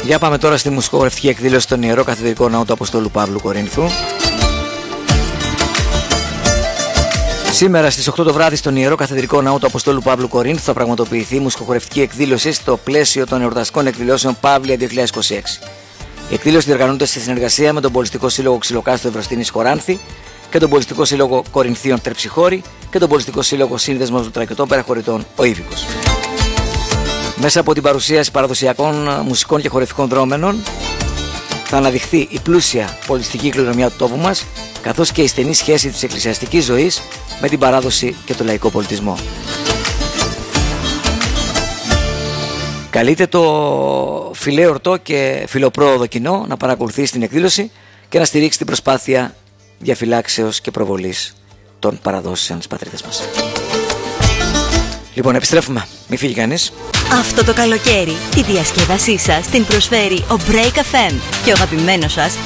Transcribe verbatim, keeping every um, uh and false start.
Για πάμε τώρα στη μουσικογραφική εκδήλωση στον Ιερό Καθεδρικό Ναό του Αποστόλου Παύλου Κορίνθου. Σήμερα στις οκτώ το βράδυ στον Ιερό Καθεδρικό Ναό του Αποστόλου Παύλου Κορίνθου θα πραγματοποιηθεί η μουσικογραφική εκδήλωση στο πλαίσιο των εορταστικών εκδηλώσεων Παύλια δύο χιλιάδες είκοσι έξι. Η εκδήλωση διοργανώνεται σε συνεργασία με τον Πολιστικό Σύλλογο Ξυλοκάστου Ευρωστήνης Κοράνθη και τον Πολιστικό Σύλλογο Κορινθίων Τερψιχώρη και τον Πολιστικό Σύλλογο Σύνδεσμος Λουτρακιωτών Παραχωρητών Ο Ήβικος. Μέσα από την παρουσίαση παραδοσιακών μουσικών και χορευτικών δρόμενων θα αναδειχθεί η πλούσια πολιτιστική κληρονομιά του τόπου μας, καθώς και η στενή σχέση της εκκλησιαστικής ζωής με την παράδοση και τον λαϊκό πολιτισμό. Καλείται το φιλέορτο και φιλοπρόοδο κοινό να παρακολουθήσει την εκδήλωση και να στηρίξει την προσπάθεια διαφυλάξεως και προβολής των παραδόσεων της πατρίδας μας. Λοιπόν, επιστρέφουμε. Μην φύγει κανείς. Αυτό το καλοκαίρι τη διασκέδασή σας την προσφέρει ο Break εφ εμ και ο αγαπημένος σας